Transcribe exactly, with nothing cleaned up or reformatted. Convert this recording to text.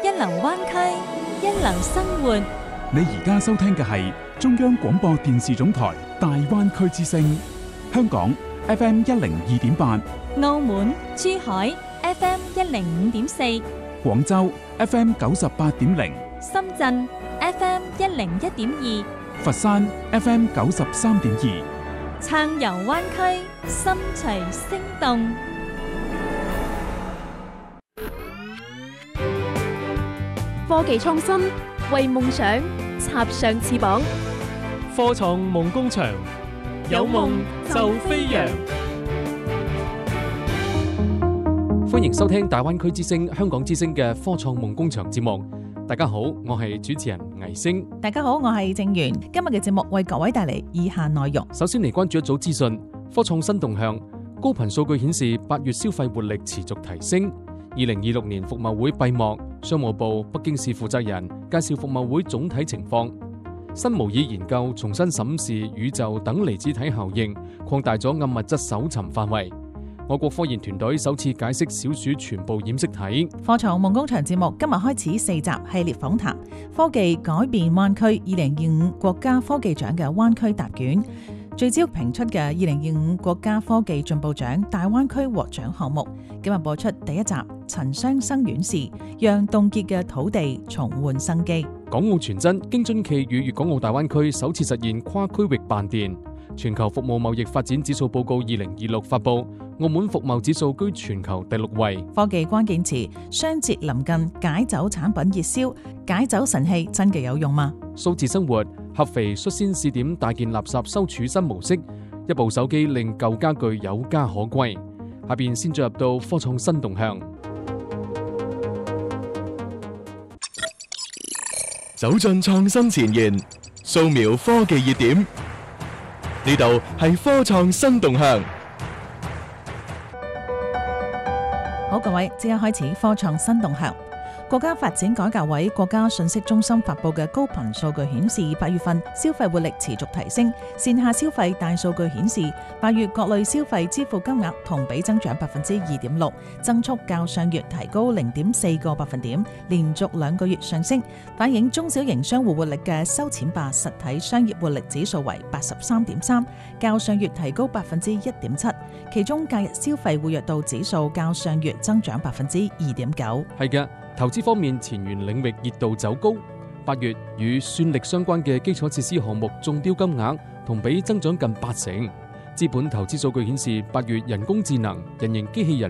一流灣區，一流生活。 你而家收聽嘅係中央廣播電視總台大灣區之聲，香港 F M 一零二點八， 澳門、珠海 F M 一零五點四， 廣州 F M 九十八點零， 深圳 F M 一零一點二， 佛山 F M 九十三點二。 暢遊灣區，心隨聲動。 科技創新，為夢想插上翅膀。 科創夢工場，有夢就飛揚。歡迎收聽大灣區之聲、香港之聲嘅科創夢工場節目。大家好，我係主持人倪星。 大家好，我係正源。今日嘅節目為各位帶嚟以下內容。 首先嚟關注一組資訊，科創新動向。高頻數據顯示，八月消費活力持續提升。二零二六年服貿會閉幕，商務部北京市負責人介紹服貿會總體情況。新模擬研究重新審視宇宙等離子體效應，擴大咗暗物質搜尋範圍。我國科研團隊首次解釋小鼠全部染色體。 科創夢工場節目今日開始四集系列訪談，科技改變灣區二零二五國家科技獎嘅灣區答卷，聚焦評出嘅二零二五國家科技進步獎大灣區獲獎項目。今日播出第一集陳雙生院士，讓凍結嘅土地重煥生機。 港澳傳真京津冀與粵港澳大灣區首次實現跨區域辦電。全球服務貿易發展指數報告二零二六發布，澳門服貿指數居全球第六位。 科技關鍵詞，雙節臨近，解酒產品熱銷，解酒神器真嘅有用嗎？ 數字生活，合肥率先試點大件垃圾收儲新模式，一部手機令舊家具有家可歸。下邊先進入到科創新動向， 走進創新前沿，掃描科技熱點，呢度係科創新動向。 好，各位，即刻開始科創新動向。國家發展改革委國家信息中心發布嘅高頻數據顯示，八月份消費活力持續提升。線下消費大數據顯示，八月各類消費支付金額同比增長百分之二點六，增速較上月提高零點四個百分點，連續兩個月上升，反映中小型商戶活力嘅收錢吧實體商業活力指數為八十三點三，較上月提高百分之一點七。其中假日消費活躍度指數較上月增長百分之二點九。 係嘅。投資方面，前沿領域熱度走高。八月與算力相關嘅基礎設施項目中標金額同比增長近八成。資本投資數據顯示，八月人工智能、人形機器人